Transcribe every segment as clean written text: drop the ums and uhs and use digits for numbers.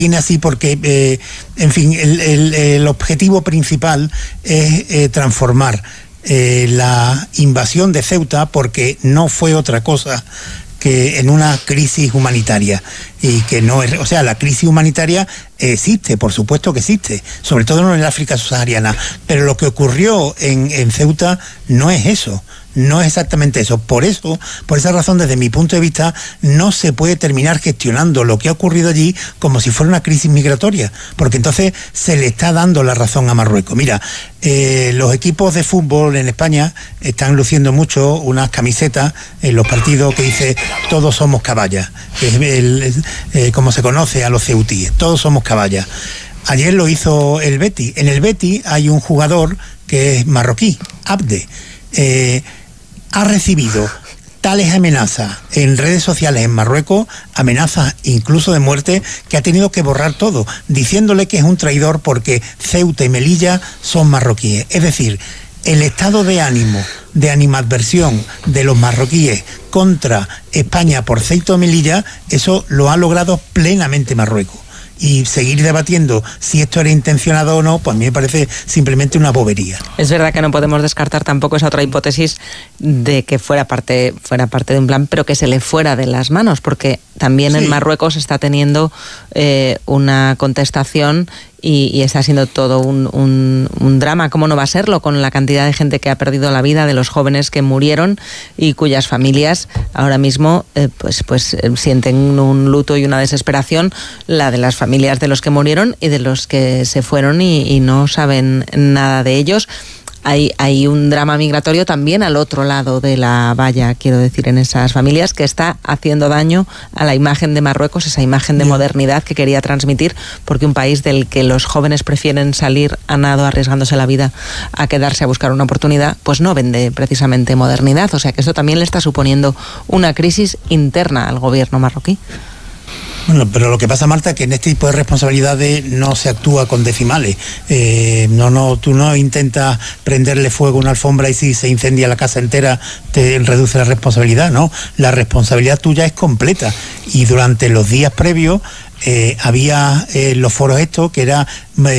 Viene así porque, en fin, el objetivo principal es transformar la invasión de Ceuta, porque no fue otra cosa que en una crisis humanitaria, y que no es, o sea, la crisis humanitaria existe, por supuesto que existe, sobre todo en el África subsahariana, pero lo que ocurrió en Ceuta no es eso. No es exactamente eso. Por esa razón, desde mi punto de vista, no se puede terminar gestionando lo que ha ocurrido allí como si fuera una crisis migratoria, porque entonces se le está dando la razón a Marruecos. Mira, los equipos de fútbol en España están luciendo mucho unas camisetas en los partidos que dice "todos somos caballas", que es como se conoce a los ceutíes, todos somos caballas. Ayer lo hizo el Betis. En el Betis hay un jugador que es marroquí, Abde. Ha recibido tales amenazas en redes sociales en Marruecos, amenazas incluso de muerte, que ha tenido que borrar todo, diciéndole que es un traidor porque Ceuta y Melilla son marroquíes. Es decir, el estado de ánimo, de animadversión de los marroquíes contra España por Ceuta y Melilla, eso lo ha logrado plenamente Marruecos. Y seguir debatiendo si esto era intencionado o no, pues a mí me parece simplemente una bobería. Es verdad que no podemos descartar tampoco esa otra hipótesis de que fuera parte de un plan, pero que se le fuera de las manos, porque también en Marruecos está teniendo una contestación y está siendo todo un drama. ¿Cómo no va a serlo con la cantidad de gente que ha perdido la vida, de los jóvenes que murieron y cuyas familias ahora mismo pues sienten un luto y una desesperación, la de las familias de los que murieron y de los que se fueron y no saben nada de ellos? Hay un drama migratorio también al otro lado de la valla, quiero decir, en esas familias, que está haciendo daño a la imagen de Marruecos, esa imagen de modernidad que quería transmitir, porque un país del que los jóvenes prefieren salir a nado arriesgándose la vida a quedarse a buscar una oportunidad, pues no vende precisamente modernidad. O sea que eso también le está suponiendo una crisis interna al gobierno marroquí. Bueno, pero lo que pasa, Marta, es que en este tipo de responsabilidades no se actúa con decimales. Tú no intentas prenderle fuego a una alfombra y si se incendia la casa entera te reduce la responsabilidad, ¿no? La responsabilidad tuya es completa. Y durante los días previos había los foros estos que era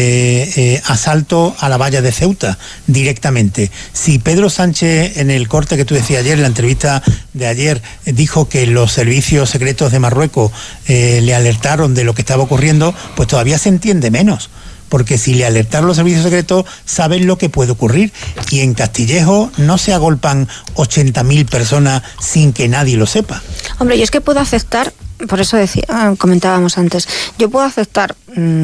asalto a la valla de Ceuta directamente. Si Pedro Sánchez, en el corte que tú decías ayer, en la entrevista de ayer, dijo que los servicios secretos de Marruecos le alertaron de lo que estaba ocurriendo, pues todavía se entiende menos. Porque si le alertaron los servicios secretos, saben lo que puede ocurrir. Y en Castillejo no se agolpan 80.000 personas sin que nadie lo sepa. Hombre, yo es que puedo aceptar, por eso comentábamos antes, yo puedo aceptar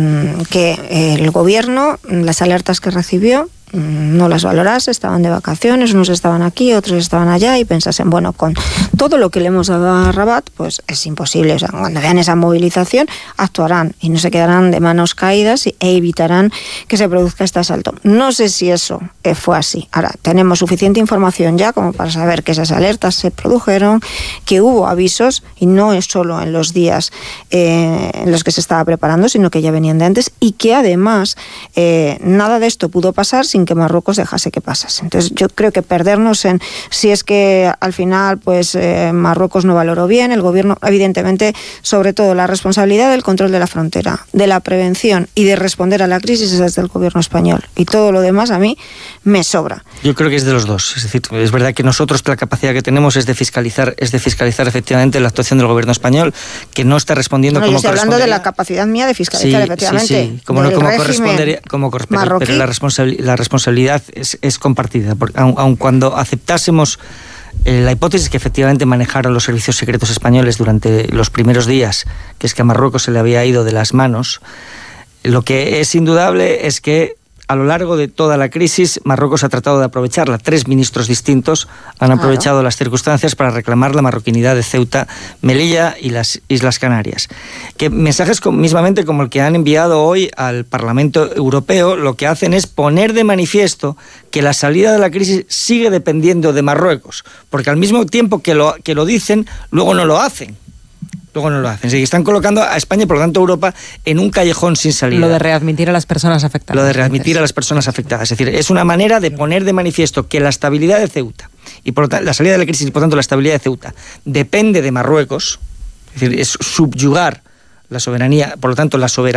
que el gobierno, las alertas que recibió, no las valorase, estaban de vacaciones, unos estaban aquí, otros estaban allá, y pensasen, bueno, con todo lo que le hemos dado a Rabat, pues es imposible. O sea, cuando vean esa movilización, actuarán y no se quedarán de manos caídas e evitarán que se produzca este asalto. No sé si eso fue así. Ahora, tenemos suficiente información ya como para saber que esas alertas se produjeron, que hubo avisos, y no es solo en los días en los que se estaba preparando, sino que ya venían de antes, y que además nada de esto pudo pasar sin que Marruecos dejase que pasase. Entonces yo creo que perdernos en si es que al final pues Marruecos no valoró bien, el gobierno, evidentemente, sobre todo la responsabilidad del control de la frontera, de la prevención y de responder a la crisis es del gobierno español, y todo lo demás a mí me sobra. Yo creo que es de los dos. Es decir, es verdad que nosotros la capacidad que tenemos es de fiscalizar efectivamente la actuación del gobierno español, que no está respondiendo como correspondería. Yo estoy hablando de la capacidad mía de fiscalizar, efectivamente. Sí. Como correspondería, pero la responsabilidad es compartida, porque aun cuando aceptásemos la hipótesis que efectivamente manejaron los servicios secretos españoles durante los primeros días, que es que a Marruecos se le había ido de las manos, lo que es indudable es que a lo largo de toda la crisis, Marruecos ha tratado de aprovecharla. 3 ministros distintos han aprovechado las circunstancias para reclamar la marroquinidad de Ceuta, Melilla y las Islas Canarias. Que mensajes mismamente como el que han enviado hoy al Parlamento Europeo, lo que hacen es poner de manifiesto que la salida de la crisis sigue dependiendo de Marruecos, porque al mismo tiempo que lo dicen, luego no lo hacen. Sí, están colocando a España, por lo tanto a Europa, en un callejón sin salida. Lo de readmitir a las personas afectadas. Es decir, es una manera de poner de manifiesto que la estabilidad de Ceuta, y por lo tanto, la salida de la crisis y por tanto la estabilidad de Ceuta, depende de Marruecos. Es decir, es subyugar La soberanía, por lo tanto, la soberanía